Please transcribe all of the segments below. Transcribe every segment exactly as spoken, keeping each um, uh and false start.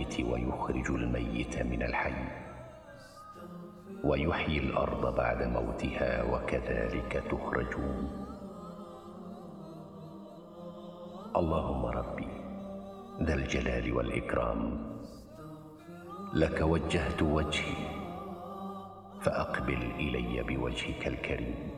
الميت ويخرج الميت من الحي، ويحيي الأرض بعد موتها وكذلك تخرجون. اللهم ربي ذا الجلال والإكرام، لك وجهت وجهي فأقبل إلي بوجهك الكريم،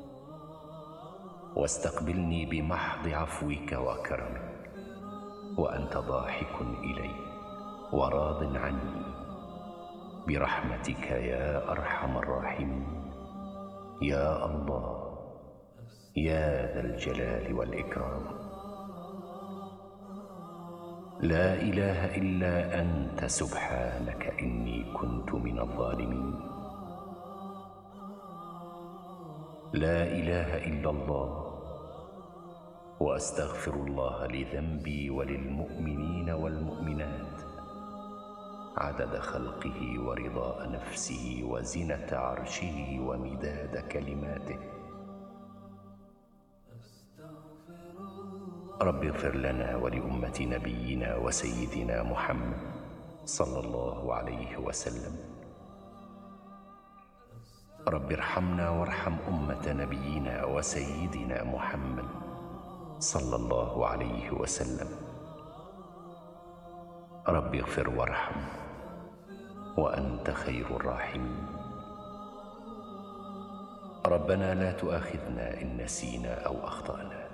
واستقبلني بمحض عفوك وكرمك، وأنت ضاحك إلي وراض عني، برحمتك يا أرحم الراحمين. يا الله يا ذا الجلال والإكرام، لا إله إلا أنت سبحانك إني كنت من الظالمين. لا إله إلا الله، وأستغفر الله لذنبي وللمؤمنين والمؤمنات عدد خلقه ورضاء نفسه وزنة عرشه ومداد كلماته. رب اغفر لنا ولأمة نبينا وسيدنا محمد صلى الله عليه وسلم. رب ارحمنا وارحم أمة نبينا وسيدنا محمد صلى الله عليه وسلم. رب اغفر وارحم وأنت خير الراحمين. ربنا لا تؤاخذنا إن نسينا أو أخطأنا.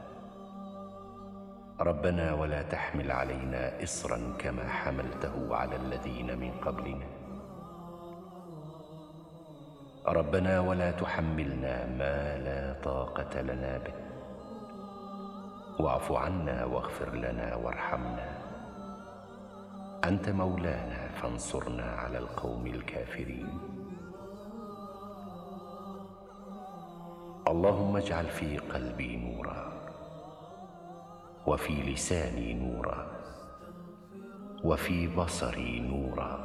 ربنا ولا تحمل علينا إصرا كما حملته على الذين من قبلنا. ربنا ولا تحملنا ما لا طاقة لنا به، واعف عنا واغفر لنا وارحمنا، أنت مولانا فانصرنا على القوم الكافرين. اللهم اجعل في قلبي نورا، وفي لساني نورا، وفي بصري نورا،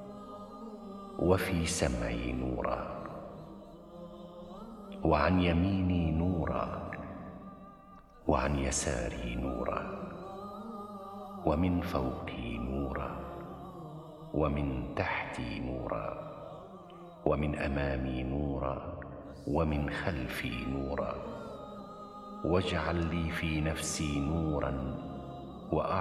وفي سمعي نورا، وعن يميني نورا، وعن يساري نورا، ومن فوقي نورا، ومن تحتي نورا، ومن أمامي نورا، ومن خلفي نورا. واجعل لي في نفسي نورا، وأعلم